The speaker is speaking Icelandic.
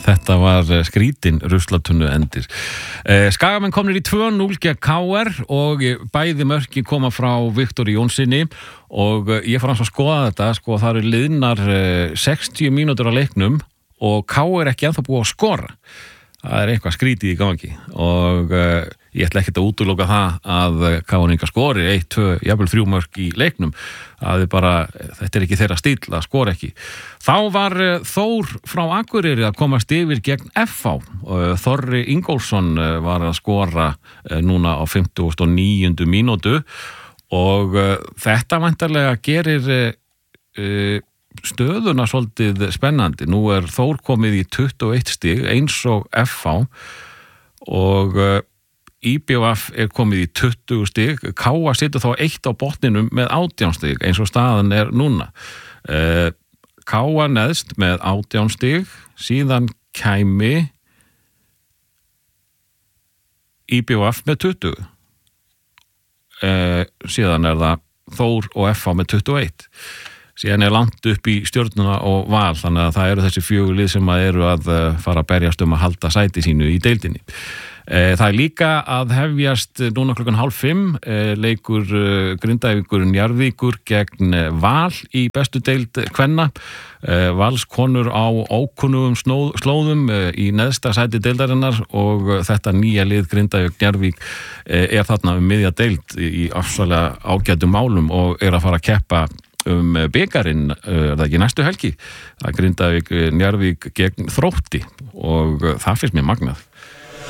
Þetta var skrítin ruslatunnu endir. Skagamenn komnir í 2-0 gegn KR og bæði mörkin koma frá Viktori Jónssoni og ég fór að skoða þetta, það eru liðnar 60 mínútur á leiknum og KR ekki ennþá búið að skora. Það er eitthvað skrítið í gangi og ég ætla ekkert að útiloka það að KR skori 1, 2, jafnvel 3 mörk í leiknum. Þetta er ekki þeirra stíll að skora ekki. Þá var Þór frá Akureyri að komast yfir gegn FH. Þorri Ingólfsson var að skora núna á 59. mínútu og þetta væntanlega gerir stöðuna svolítið spennandi. Nú er Þór komið í 21 stig eins og FH og IBVF er komið í 20 stig. KA situr þá 1 á botninum með 18 stig eins og staðan er núna. KA neðst með 18 stig, síðan kæmi IBVF með 20. Síðan er það Þór og FH með 21. Síðan er langt upp í Stjörnuna og Val, þannig að það eru þessi 4 lið sem eru að fara að berjast að halda sæti sínu í deildinni. Það er líka að hefjast núna 4:30 leikur Grindavíkur Njarðvíkur gegn Val í bestu deild kvenna. Valskonur á ókunnugum slóðum í neðsta sæti deildarinnar og þetta nýja lið Grindavík Njarðvík er þarna miðja deild í afsalega ágætum málum og er að fara að keppa bikarinn, það ekki næstu helgi. Það Grindavík Njarðvík gegn Þrótti og það finnst mér magnað.